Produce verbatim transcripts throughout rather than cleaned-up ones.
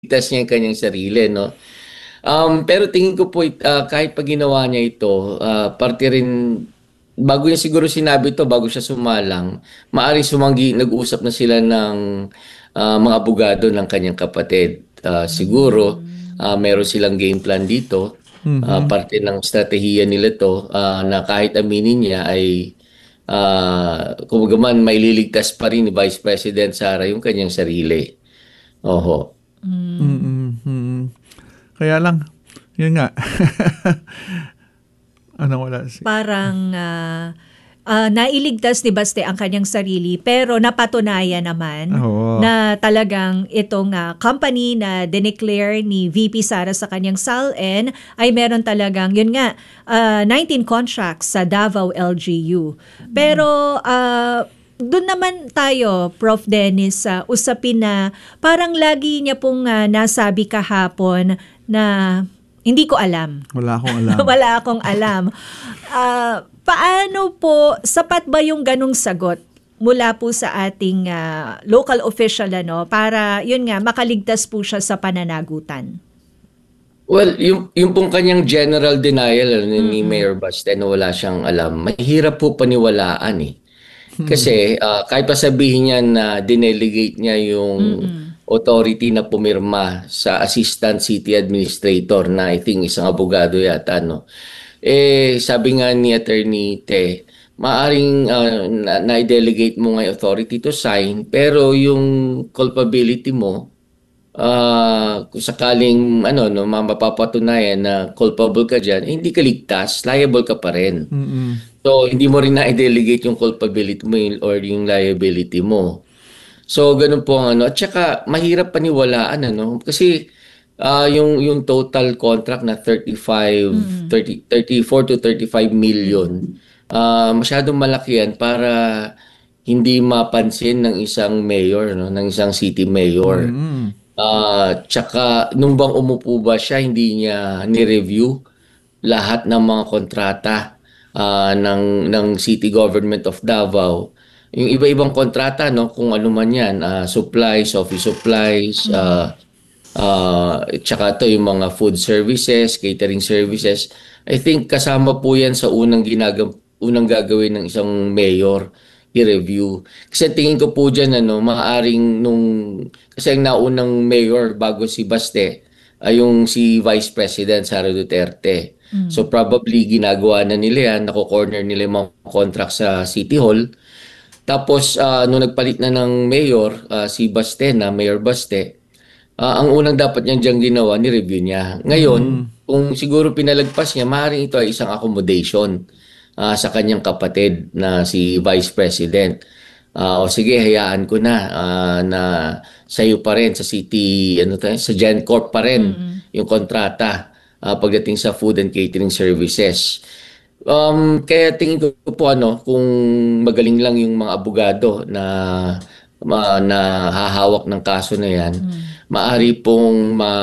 ililigtas niya yung kanyang sarili, no? Um, pero tingin ko po, it- ah, kahit pag ginawa niya ito, ah, parte rin, bago niya siguro sinabi ito, bago siya sumalang, maaaring sumanggi, nag-usap na sila ng ah, mga abogado ng kanyang kapatid. Ah, siguro, ah, meron silang game plan dito. Ah, Mhm. parte ng strategiya nila to, ah, na kahit aminin niya ay ah, kumbaga man, may liligtas pa rin ni Vice President Sara yung kanyang sarili. Oho. Mm, mm. Kaya lang, yun nga. Ano wala si Parang ah, ah, nailigtas ni Baste ang kanyang sarili pero napatunayan naman Oo. na talagang itong ah, company na dineclare ni V P Sara sa kanyang S A L N ay meron talagang, yun nga, ah, nineteen contracts sa Davao L G U. Pero ah, doon naman tayo, Prof Dennis, sa usapin na parang lagi niya pong ah, nasabi kahapon na hindi ko alam. Wala akong alam. Wala akong alam. Ah, paano po, sapat ba yung ganong sagot mula po sa ating ah, local official ano, para yun nga, makaligtas po siya sa pananagutan? Well, yung, yung pong kanyang general denial ano, ni Mm-mm. Mayor Baste na wala siyang alam, mahirap po paniwalaan eh. Kasi ah, kahit pa sabihin niya na dinelegate niya yung Mm-mm. authority na pumirma sa Assistant City Administrator na I think isang abogado yata, no? Eh, sabi nga ni Attorney Te, maaring ah, na, na-delegate mo nga yung authority to sign, pero yung culpability mo, ah, kung sakaling ano no mapapatunayan na culpable ka diyan, eh, hindi ka ligtas, liable ka pa rin. Mm. So hindi mo rin na-delegate yung culpability mo yun or yung liability mo. So ganun po ang ano at saka mahirap paniwalaan ano kasi ah, yung yung total contract na thirty-five Mm-mm. thirty thirty-four to thirty-five million ah masyadong malaki yan para hindi mapansin ng isang mayor no ng isang city mayor. Mm. Ah, tsaka nung bang umupo ba siya, hindi niya ni-review lahat ng mga kontrata ah, ng ng City Government of Davao. Yung iba-ibang kontrata no, kung ano man 'yan, ah, supplies, office supplies, Mm-mm. ah ah, tsaka to yung mga food services, catering services. I think kasama po 'yan sa unang ginagam unang gagawin ng isang mayor i-review. Kasi tingin ko po diyan ano, maaaring nung kasi ang naunang mayor bago si Baste ay yung si Vice President Sara Duterte. Mm. So probably ginagawa na nila yan, nako-corner nila yung mga contract sa City Hall. Tapos ah, nung nagpalit na ng mayor, ah, si Baste na, Mayor Baste, ah, ang unang dapat niya diyang ginawa, ni-review niya. Ngayon, Mm. kung siguro pinalagpas niya, maaaring ito ay isang accommodation ah, sa kanyang kapatid na si Vice President. Ah, o sige, hayaan ko na ah, na sa iyo pa rin, sa City, ano tayo, sa GenCorp pa rin Mm-mm. yung kontrata ah, pagdating sa food and catering services. Um, kaya tingin ko po ano, kung magaling lang yung mga abogado na ma, na hahawak ng kaso na yan, Mm. maari pong ma,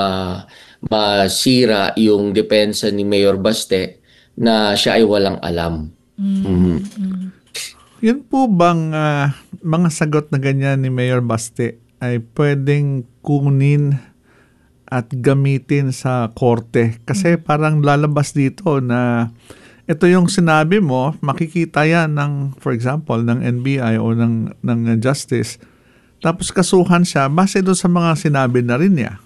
masira yung depensa ni Mayor Baste na siya ay walang alam. Mhm. Mm. Mm. Yun po bang ah, mga sagot na ganyan ni Mayor Baste ay pwedeng kunin at gamitin sa korte? Kasi parang lalabas dito na ito yung sinabi mo, makikita yan ng, for example, ng N B I o ng, ng Justice. Tapos kasuhan siya base doon sa mga sinabi na rin niya.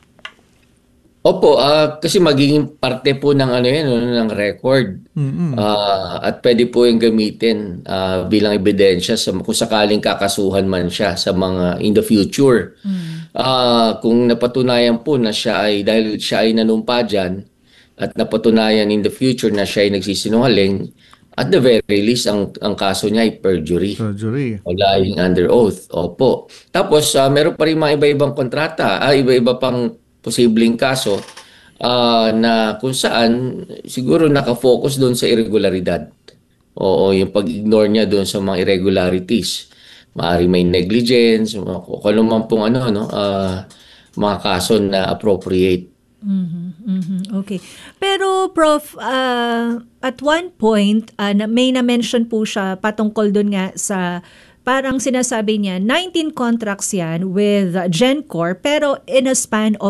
Opo, ah, kasi magiging parte po ng ano yan, ano, ng record. Mm. Ah, at pwede po yung gamitin ah, bilang ebidensya sa kung sakaling kakasuhan man siya sa mga in the future. Mm. Ah, kung napatunayan po na siya ay dahil siya ay nanumpa dyan at napatunayan in the future na siya ay nagsisinungaling, at the very least ang ang kaso niya ay perjury Surgery. o lying under oath. Opo. Tapos ah, meron pa rin mga iba-ibang kontrata, ah, iba-iba pang posibleng kaso ah, na kung saan siguro nakafocus doon sa irregularidad. Oo, yung pag-ignore niya doon sa mga irregularities. Maari may negligence, mga- kung ano man pong ano, no, ah, mga kaso na appropriate. Mhm, mhm, okay. Pero Prof, ah, at one point, ah, na, may na-mention po siya patungkol dun nga sa parang sinasabi niya nineteen contracts yan with uh, GenCorp pero in a span of